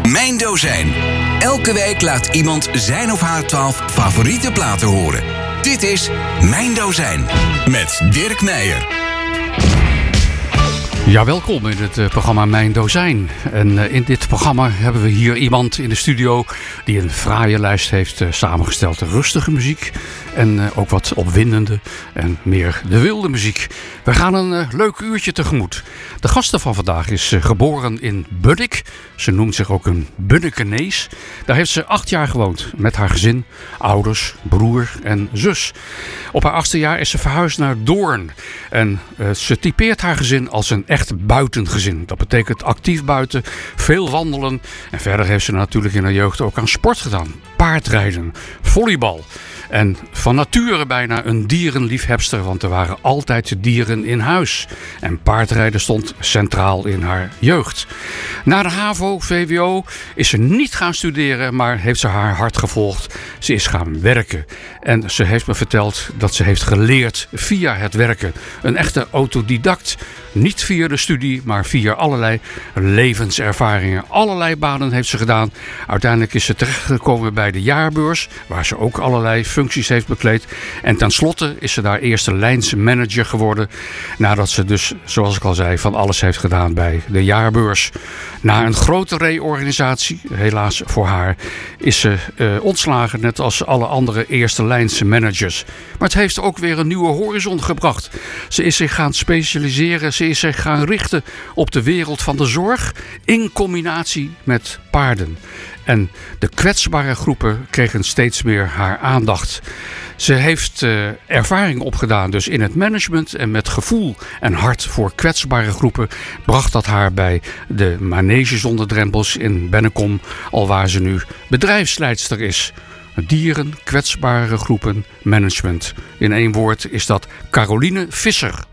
Mijn Dozijn. Elke week laat iemand zijn of haar 12 favoriete platen horen. Dit is Mijn Dozijn met Dirk Meijer. Ja, welkom in het programma Mijn Dozijn. En in dit programma hebben we hier iemand in de studio die een fraaie lijst heeft samengesteld. Rustige muziek en ook wat opwindende en meer de wilde muziek. We gaan een leuk uurtje tegemoet. De gaste van vandaag is geboren in Bunnik. Ze noemt zich ook een Bunnikenees. Daar heeft ze 8 jaar gewoond met haar gezin, ouders, broer en zus. Op haar 8e jaar is ze verhuisd naar Doorn. En ze typeert haar gezin als een echt buitengezin. Dat betekent actief buiten, veel wandelen. En verder heeft ze natuurlijk in haar jeugd ook aan sport gedaan. Paardrijden, volleybal. En van nature bijna een dierenliefhebster, want er waren altijd dieren in huis. En paardrijden stond centraal in haar jeugd. Na de HAVO, VWO is ze niet gaan studeren, maar heeft ze haar hart gevolgd. Ze is gaan werken. En ze heeft me verteld dat ze heeft geleerd via het werken. Een echte autodidact. Niet via de studie, maar via allerlei levenservaringen. Allerlei banen heeft ze gedaan. Uiteindelijk is ze terechtgekomen bij de jaarbeurs, waar ze ook allerlei functies heeft bekleed. En tenslotte is ze daar eerste lijnsmanager geworden. Nadat ze dus, zoals ik al zei, van alles heeft gedaan bij de jaarbeurs. Na een grote reorganisatie, helaas voor haar, is ze ontslagen, net als alle andere eerste lijnsmanagers. Maar het heeft ook weer een nieuwe horizon gebracht. Ze is zich gaan specialiseren. Ze is zich gaan richten op de wereld van de zorg in combinatie met paarden. En de kwetsbare groepen kregen steeds meer haar aandacht. Ze heeft ervaring opgedaan dus in het management en met gevoel en hart voor kwetsbare groepen bracht dat haar bij de Manege Zonder Drempels in Bennekom, alwaar ze nu bedrijfsleidster is. Dieren, kwetsbare groepen, management. In één woord is dat Caroline Visser.